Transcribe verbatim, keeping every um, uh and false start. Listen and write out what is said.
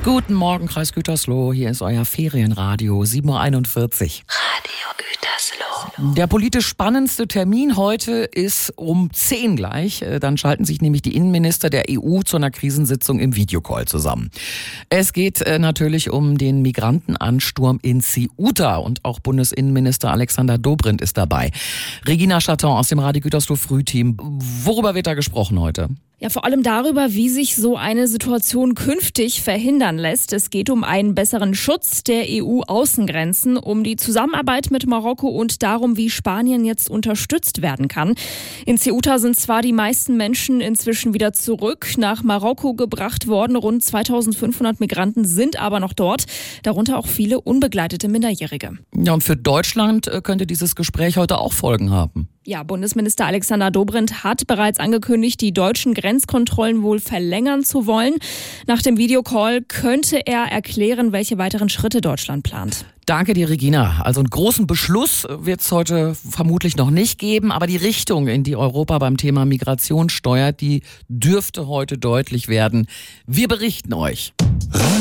Guten Morgen, Kreis Gütersloh. Hier ist euer Ferienradio, sieben Uhr einundvierzig. Radio Gütersloh. Der politisch spannendste Termin heute ist um zehn gleich. Dann schalten sich nämlich die Innenminister der E U zu einer Krisensitzung im Videocall zusammen. Es geht natürlich um den Migrantenansturm in Ceuta und auch Bundesinnenminister Alexander Dobrindt ist dabei. Regina Chaton aus dem Radio Gütersloh Frühteam. Worüber wird da gesprochen heute? Ja, vor allem darüber, wie sich so eine Situation künftig verhindern lässt. Es geht um einen besseren Schutz der E U-Außengrenzen, um die Zusammenarbeit mit Marokko und darum, wie Spanien jetzt unterstützt werden kann. In Ceuta sind zwar die meisten Menschen inzwischen wieder zurück nach Marokko gebracht worden. Rund zweitausendfünfhundert Migranten sind aber noch dort, darunter auch viele unbegleitete Minderjährige. Ja, und für Deutschland könnte dieses Gespräch heute auch Folgen haben. Ja, Bundesminister Alexander Dobrindt hat bereits angekündigt, die deutschen Grenzkontrollen wohl verlängern zu wollen. Nach dem Videocall könnte er erklären, welche weiteren Schritte Deutschland plant. Danke dir, Regina. Also einen großen Beschluss wird es heute vermutlich noch nicht geben, aber die Richtung, in die Europa beim Thema Migration steuert, die dürfte heute deutlich werden. Wir berichten euch.